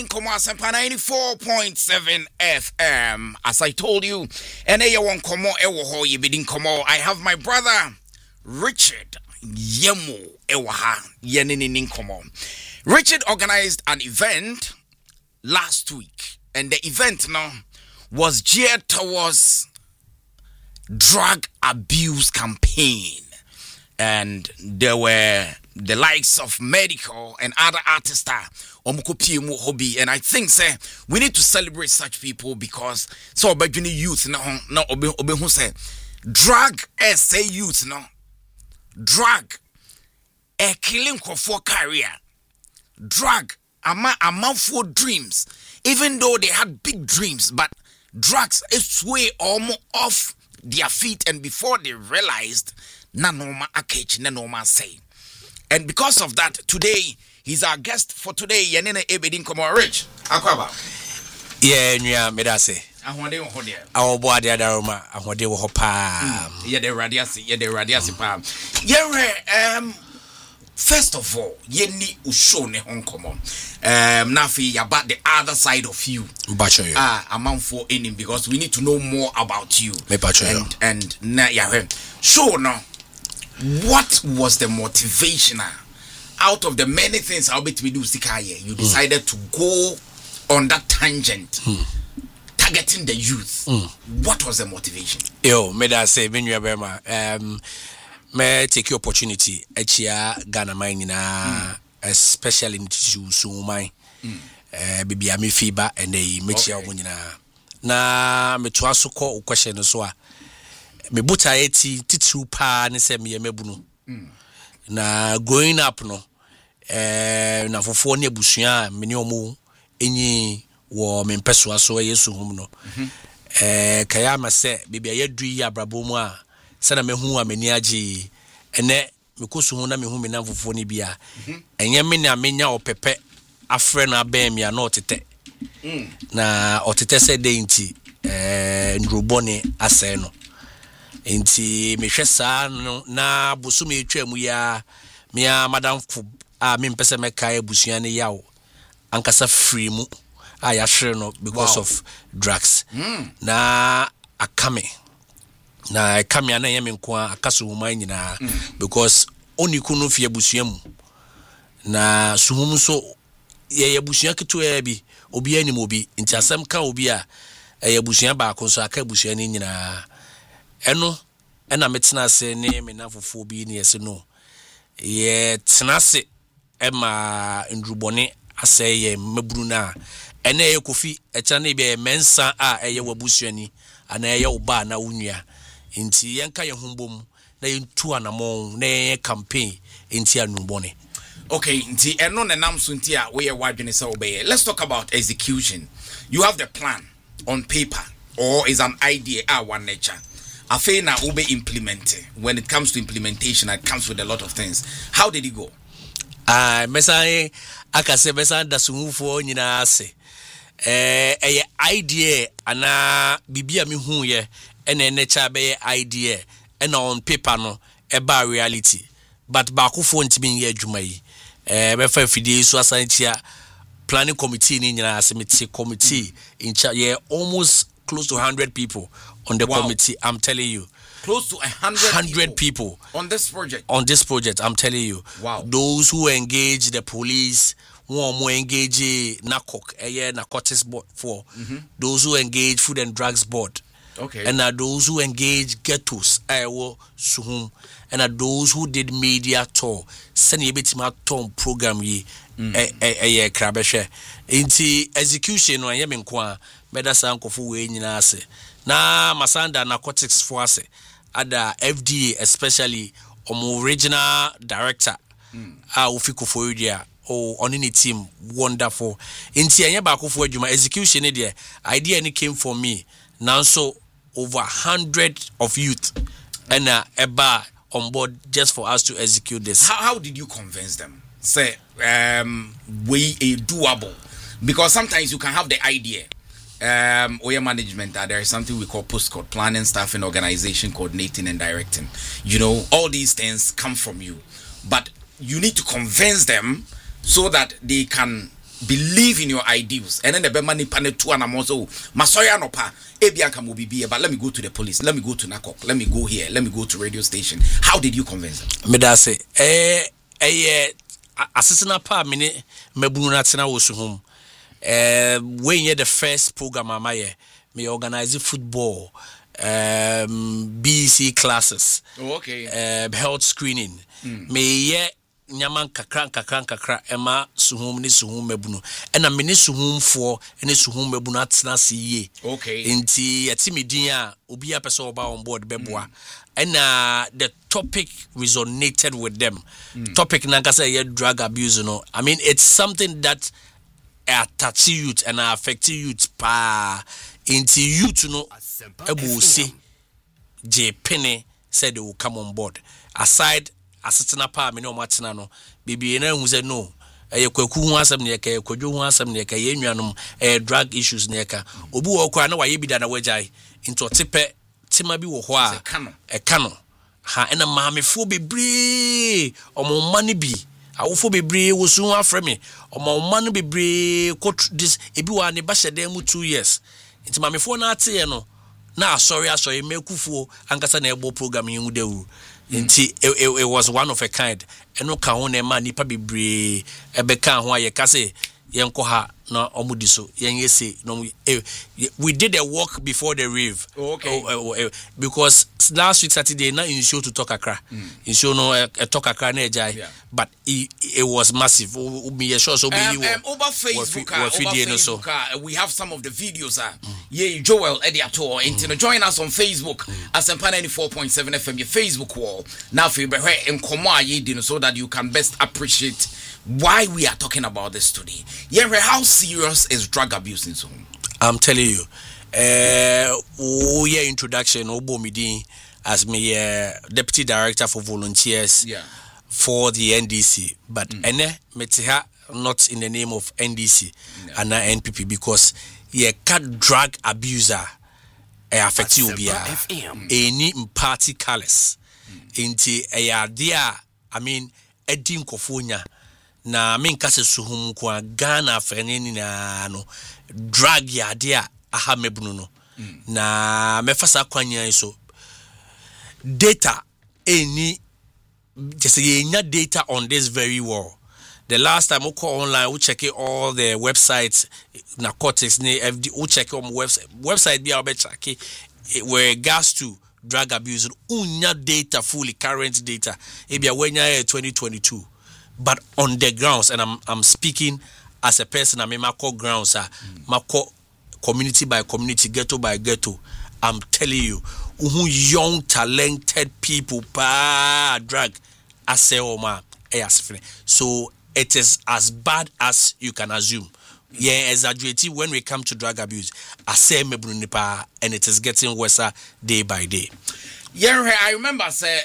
Nkomo Asempa 94.7 FM. As I told you, and I have my brother Richard Yemo Ewaha Yenini Nkomo. Richard organized an event last week, and the event now was geared towards drug abuse campaign. And there were the likes of Medical and other artists hobby. And I think say we need to celebrate such people because so by youth no say drug say youth no drug killing for career drug amount for dreams, even though they had big dreams, but drugs is sway almost off their feet, and before they realized nanoma akech nanoma say. And because of that, today he's our guest for today. Yanene Ebedin Komo Rich Akwaba. Yeah, nya medase. Ahwade wo hode. Awo bo ade adaroma ahwade wo hopa. Ye de radiasi pa. Ye first of all, ye ni usho ne honkomo. Nafi about the other side of you. Bacho you. Amount for enim because we need to know more about you. Me bacho and na ya show no. What was the motivation out of the many things I'll be to do Sikaye? You decided to go on that tangent, targeting the youth. What was the motivation? Yo, me da say when you may take your opportunity echia Ghana mine na especially in so mine. Bibi ami fiba and they mechia omunyina. Na me to asoko question so a me buta eti titru pa ne se me mebunu na growing up no na fofo ne abusua me ne omo enyi wo me mpeso aso yesu hum no kaya ma se bibia yadu yi abrabo mu a se na mehu amani agi ene me kosu hu na mehu me na fofo ne bia enye me na menya opepe afre na ben me na otete na otete se de nti ndrobone ase no enti mehwe saa no na bosom etwam ya mia madam fu me mpese meka abusua ne yawo ankasa free mu ya hwere no because of drugs na akame na kame na yeme nko akaso human nyina because oniku no fie abusua mu na suhum so ye abusua keto ya bi obi anim obi enti asem ka obi a abusua ba akonso aka abusua ne nyina eno ena metena se ne me na fofo bi ne yese no ye tena se ema ndrubone asɛ ye maburu na ene ye kofi echa na bi mensa a eye wabusuani ana eye oba na wunua nti yenka ye humbom na yentu anamon na ye campaign nti anubone. Okay, nti eno na nam so nti a we ye wadwene se obeye. Let's talk about execution. You have the plan on paper or is an idea one nature. Afe na ube implement. When it comes to implementation, it comes with a lot of things. How did it go? Mesai akase mesa da sumufo nyina ase. Idea ana bibia me hu ye ene cha be idea ena on paper no eba reality. But ba akofo ntimi ye adwuma yi. Be fa fidie so asantia planning committee ni nyina ase meti committee in charge almost close to 100 people on the committee. I'm telling you, close to 100 people on this project. On this project, I'm telling you. Wow. Those who engage the police, who engage narcotics board for. Those who engage food and drugs board. Okay. And those who engage ghettos, suhum. And those who did media tour. Send ye betima tom program ye. Krabeshe. Inti execution wa yemen kwa. Medasa nkofu we nyina ase na masanda narcotics for ase ada FDA especially original director ofiko for area on any team wonderful inti anya ba akofo adwuma execution there idea ni came from me now so over 100 of youth and eba on board just for us to execute this. How did you convince them? Say we doable because sometimes you can have the idea OEM management, there is something we call postcode planning, staffing, organization, coordinating, and directing. You know, all these things come from you, but you need to convince them so that they can believe in your ideals, and then the be money pane two and I'm also masoya no pa ebianka mo bibi, but let me go to the police, let me go to NACOC, let me go here, let me go to radio station. How did you convince them? Me da say asesina pa me ne mabunu na tena wo so hom. When you the first program amaye, me organize football, BC classes, health screening. Me ye nyaman kakra ema suhum ni suhum mebunu. Ena me ni suhum for ene suhum mebunu atena siye. Inti yati me din a obi a person oba on board beboa. Ena the topic resonated with them. Topic na kasa ye drug abuse, you know. I mean, it's something that attach youth and affect youth pa into youth, you know. Ebu see J Penny said they will come on board. Aside asitana pa me no matina no bibi na hu say no kwaku hu asem ne ka kwadwo hu asem ne ka ye nnuanom drug issues ne ka obi wo kwa na waye bi da na wajai into tepe tema bi wo ho a kano ha ena maamefo bebre omo ne bi awofo bebre wo su afre me omo ne bebre this ebi wa ne ba hyede mu 2 years nti maamefo na ate no na sorry mekufuo ankasa na ebo program yin wudawu nti it was one of a kind eno ka ho na ma nipa bebre ebeka ho aye kase yenko ha na omudiso yenyese no we did a walk before the rave. Because last week Saturday na in show to talk akra in show no talk akra na ejai, but it was massive. Me sure so be over Facebook we have some of the videos Joel Ediato and join us on Facebook as Asempa 94.7 FM your Facebook wall now for in so that you can best appreciate why we are talking about this today. How serious is drug abuse in Zoom? I'm telling you, your introduction, Obomidi, as me deputy director for volunteers for the NDC, but metiha not in the name of NDC and NPP because cat drug abuser affect you any party colors into a idea. I mean, Edim Kofonya. Na minkase suhum kwa Ghana freneni na no drug ya dia aha mebunu no na mefasa kwanya so data any just yenya data on this very war. The last time we call online we check all the websites narcotics ne FD we check on website be our check where gas to drug abuse unya data fully current data ebia wenya 2022. But on the grounds, and I'm speaking as a person, I mean, my core grounds are my core community by community, ghetto by ghetto. I'm telling you, who young talented people drug so it is as bad as you can assume. Exaggerating when we come to drug abuse. And it is getting worse day by day. I remember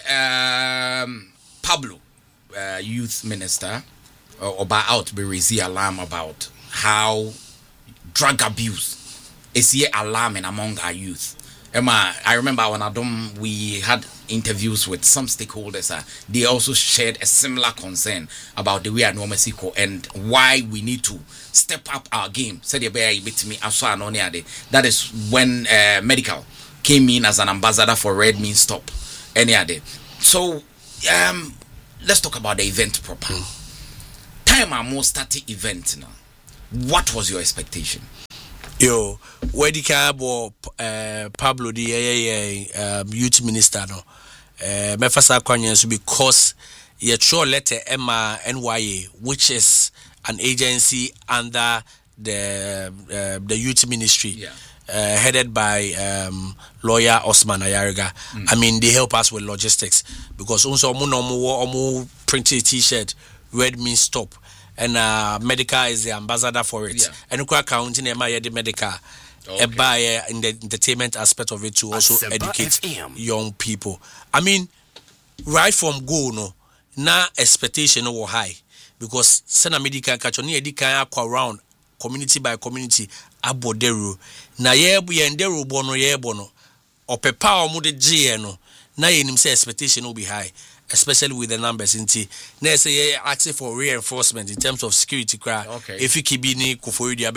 Pablo. Youth minister about be raising alarm about how drug abuse is here alarming among our youth. I remember when we had interviews with some stakeholders. They also shared a similar concern about the way I normally see and why we need to step up our game. Said that is when medical came in as an ambassador for Red Mean Stop. So let's talk about the event proper. Time our most starting event now. What was your expectation? Yo, where the cabo Pablo the youth minister no mefasa kwanya because ye sure letter Emma NYA, which is an agency under the youth ministry. Headed by lawyer Osman Ayariga. I mean, they help us with logistics because also omo printed t-shirt Red Means Stop and medical is the ambassador for it. And we counting the medical by in the entertainment aspect of it to also educate young people. I mean, right from go no na expectation no high because sena medical catch on edika around community by community aboderu na yebu yenderu bono yebono opepa omude gye no na yenim say expectation will be high especially with the numbers. Let's say asking for reinforcement in terms of security. Okay. If you keep in the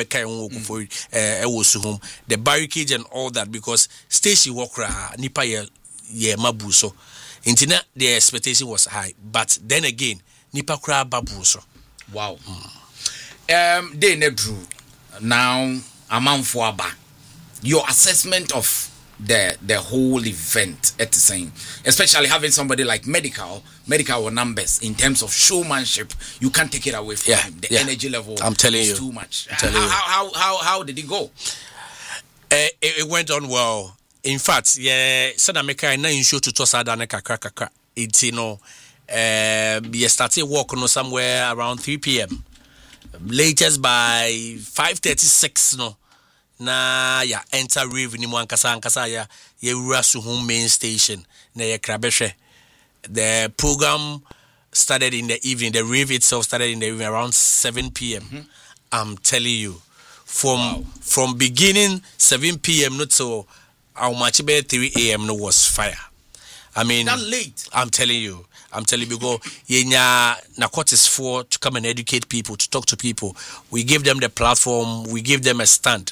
barricade and all that, because station walk nipa ye mabu so. Internet the expectation was high, but then again nipa kra babu so. Wow. They Drew. Now Amanfo Aba. Your assessment of the whole event at the same, especially having somebody like medical numbers in terms of showmanship, you can't take it away from him. The energy level I'm telling is you too much. How did it go? It went on well. In fact, Sadameka na in show to Tosada kakra. It's started work somewhere around 3 p.m. Latest by 5:36 na ya enter rave ni ankasa ya urasu home main station na ya krabehwe. The program started in the evening. The rave itself started in the evening around 7 p.m. I'm telling you, from beginning 7 p.m. not so how much about 3 a.m. no was fire. I mean, that late. I'm telling you because narcotics for to come and educate people, to talk to people. We give them the platform, we give them a stand.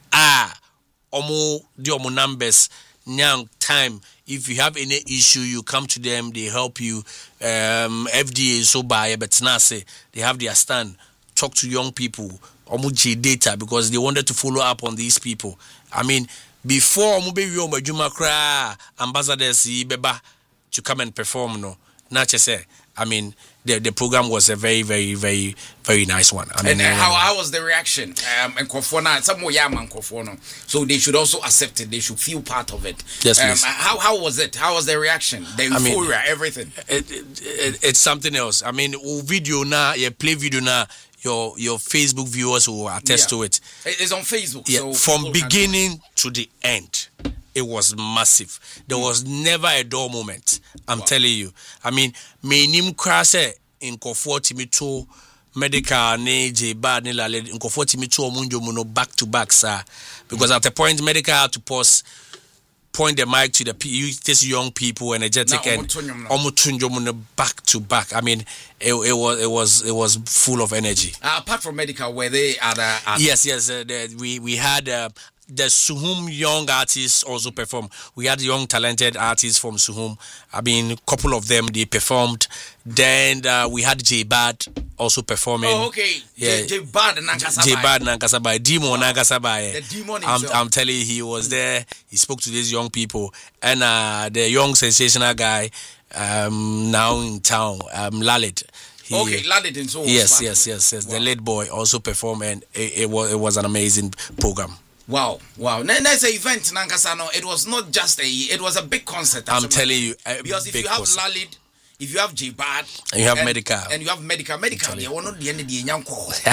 Omo numbers, young time. If you have any issue, you come to them, they help you. FDA is so by, but Nase, they have their stand. Talk to young people, Omo J data, because they wanted to follow up on these people. I mean, before Omo be Yoma Jumakra ambassadors Beba to come and perform, not just say. I mean, the program was a very, very, very, very nice one. I mean, and how was the reaction? And Kofona, some more Yaman Kofono, so they should also accept it. They should feel part of it. Yes, please. How was it? How was the reaction? The euphoria, everything. It's something else. I mean, video now, play video now. Your Facebook viewers will attest to it. It's on Facebook. Yeah, so from beginning to the end. It was massive. There was never a dull moment. I'm telling you. I mean, me nim krase in comfort me to medical ne J-Bad ne lale in comfort me to omunjo muno back to back, sir. Because at the point medical had to point the mic to these young people, energetic and omutunjo muno back to back. I mean, it was full of energy. Apart from medical, were they other? Yes. We had. The Suhum young artists also performed. We had young talented artists from Suhum. I mean, a couple of them, they performed. Then we had J-Bad also performing. Oh, okay. Yeah. J-Bad Nankasabai. J-Bad Nankasabai. Demon Nankasabai. The demon himself. I'm telling you, he was there. He spoke to these young people. And the young sensational guy now in town, Lalit. Lalit in Seoul. Yes. Wow. The lead boy also performed, and it was an amazing program. Wow. There's an event, Nankasano. It was not just it was a big concert. I'm telling you. Because if you have Lalit, if you have J-Bad, and you have medical, they will not the end of the young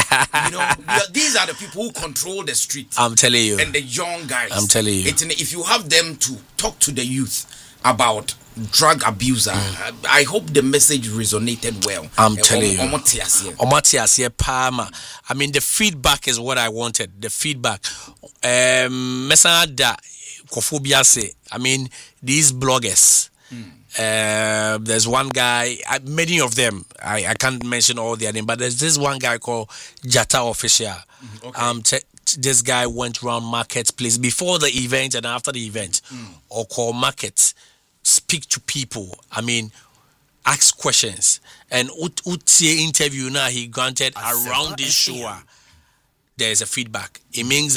these are the people who control the street. I'm telling you. And the young guys. I'm telling you. If you have them to talk to the youth about drug abuser, I hope the message resonated well. I'm telling you. Omatiasie Palma. I mean, the feedback is what I wanted. The feedback. Mesada Kofobia say, I mean, these bloggers. There's one guy, many of them, I can't mention all their names, but there's this one guy called Jata Official. Okay. This guy went around marketplace before the event and after the event, or call markets, speak to people. I mean, ask questions. And Utie interview now he granted around this show. There's a feedback. It means